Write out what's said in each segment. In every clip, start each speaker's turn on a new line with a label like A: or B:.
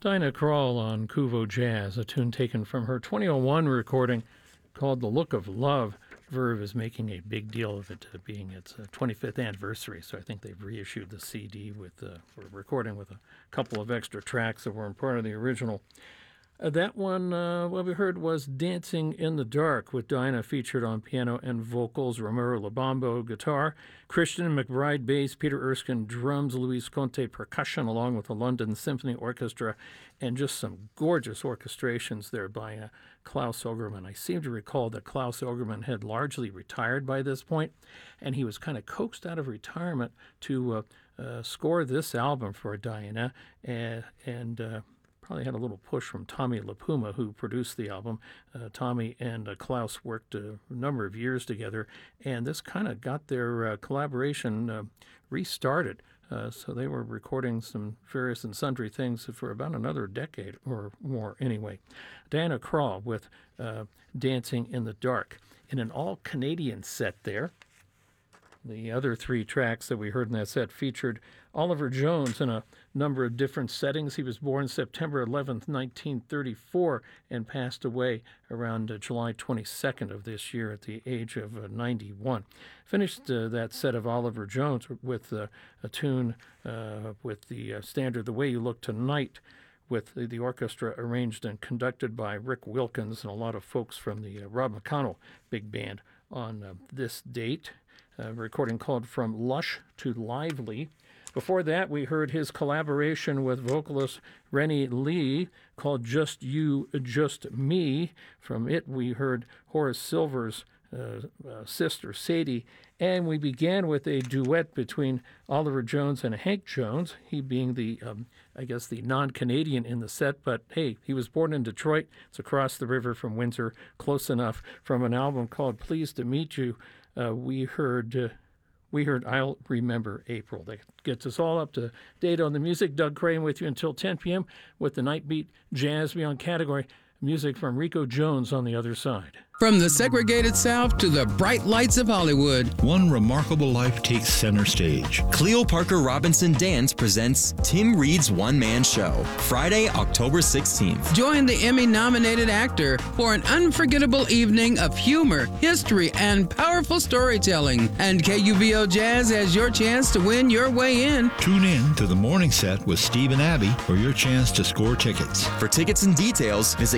A: Dinah Krall on Kuvo Jazz, a tune taken from her 2001 recording called The Look of Love. Verve is making a big deal of it being its 25th anniversary, so I think they've reissued the CD with we're recording with a couple of extra tracks that weren't part of the original. That one, what we heard was Dancing in the Dark, with Dinah featured on piano and vocals, Romero Labambo guitar, Christian McBride bass, Peter Erskine drums, Luis Conte percussion, along with the London Symphony Orchestra, and just some gorgeous orchestrations there by Klaus Ogerman. I seem to recall that Klaus Ogerman had largely retired by this point, and he was kind of coaxed out of retirement to score this album for Dinah, and probably had a little push from Tommy LaPuma, who produced the album. Tommy and Klaus worked a number of years together, and this kind of got their collaboration restarted. So they were recording some various and sundry things for about another decade or more anyway. Dinah Krall with Dancing in the Dark. In an all-Canadian set there. The other three tracks that we heard in that set featured Oliver Jones in a number of different settings. He was born September 11th, 1934, and passed away around July 22nd of this year at the age of 91. Finished that set of Oliver Jones with a tune with the standard The Way You Look Tonight, with the orchestra arranged and conducted by Rick Wilkins and a lot of folks from the Rob McConnell Big Band on this date. A recording called From Lush to Lively. Before that, we heard his collaboration with vocalist Rennie Lee called Just You, Just Me. From it, we heard Horace Silver's sister, Sadie. And we began with a duet between Oliver Jones and Hank Jones, he being the, the non-Canadian in the set. But, hey, he was born in Detroit. It's across the river from Windsor, close enough. From an album called Pleased to Meet You, we heard I'll Remember April. That gets us all up to date on the music. Doug Crane with you until 10 p.m. with the Nightbeat Jazz Beyond category. Music from Rico Jones on the other side.
B: From the segregated South to the bright lights of Hollywood,
C: one remarkable life takes center stage.
D: Cleo Parker Robinson Dance presents Tim Reed's one-man show, Friday, October 16th.
B: Join the Emmy-nominated actor for an unforgettable evening of humor, history, and powerful storytelling. And KUVO Jazz has your chance to win your way in.
C: Tune in to the morning set with Steve and Abby for your chance to score tickets.
D: For tickets and details, visit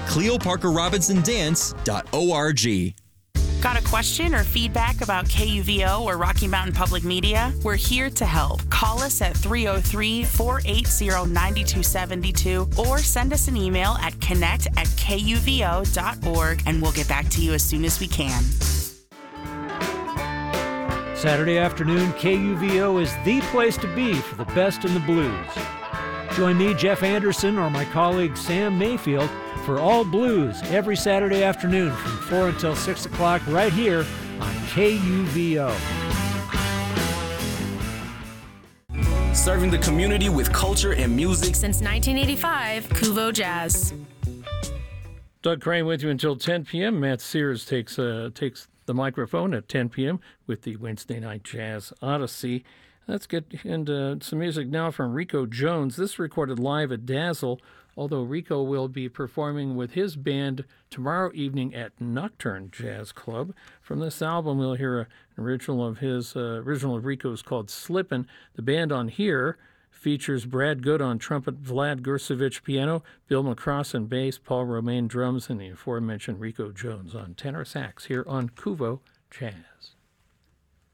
D: CleoParkerRobinsonDance.org.
E: Got a question or feedback about KUVO or Rocky Mountain Public Media? We're here to help. Call us at 303-480-9272 or send us an email at connect@kuvo.org and we'll get back to you as soon as we can.
F: Saturday afternoon, KUVO is the place to be for the best in the blues. Join me, Jeff Anderson, or my colleague Sam Mayfield for All Blues every Saturday afternoon from 4 until 6 o'clock right here on KUVO.
G: Serving the community with culture and music
H: since 1985, Kuvo Jazz.
A: Doug Crane with you until 10 p.m. Matt Sears takes the microphone at 10 p.m. with the Wednesday Night Jazz Odyssey. Let's get into some music now from Rico Jones. This recorded live at Dazzle, although Rico will be performing with his band tomorrow evening at Nocturne Jazz Club. From this album, we'll hear an original of Rico's called Slippin'. The band on here features Brad Good on trumpet, Vlad Gursevich piano, Bill McCross on bass, Paul Romaine drums, and the aforementioned Rico Jones on tenor sax here on Kuvo Jazz.